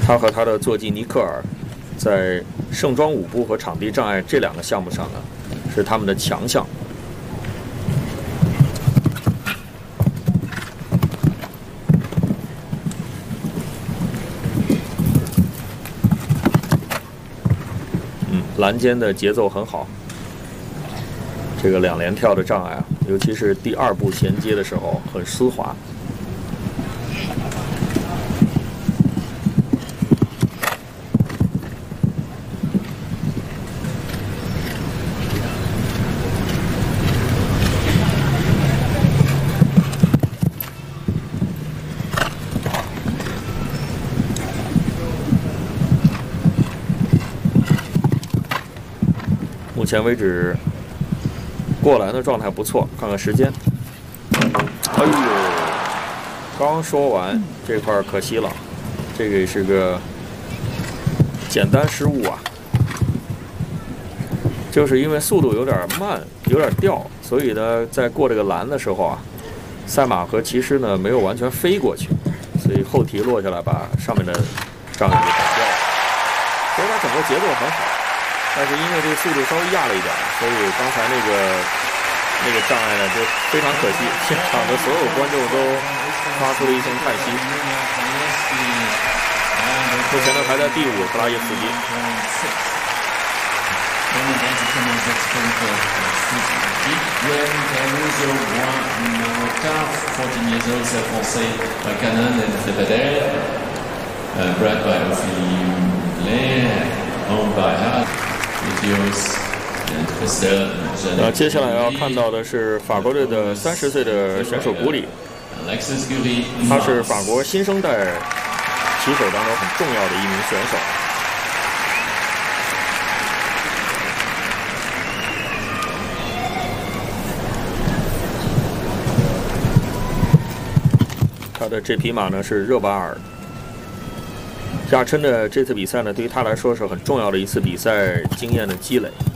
他和他的坐骑尼克尔在盛装舞步和场地障碍这2个项目上呢，是他们的强项。栏间的节奏很好，这个2连跳的障碍啊，尤其是第2步衔接的时候很丝滑。目前为止，过栏的状态不错。看看时间，哎呦，刚说完这块可惜了，这个也是个简单失误啊。就是因为速度有点慢，有点掉，所以呢，在过这个栏的时候啊，赛马和骑师呢没有完全飞过去，所以后蹄落下来把上面的障碍给挡掉了。所以它整个节奏很好。但是因为这个速度稍微压了一点，所以刚才那个障碍呢就非常可惜，现场的所有观众都发出了一声叹息。目前呢排在第5，克拉耶斯基。接下来要看到的是法国队的30岁的选手古里，他是法国新生代骑手当中很重要的一名选手。他的这匹马呢是热巴尔。亚琛的这次比赛呢，对于他来说是很重要的一次比赛经验的积累。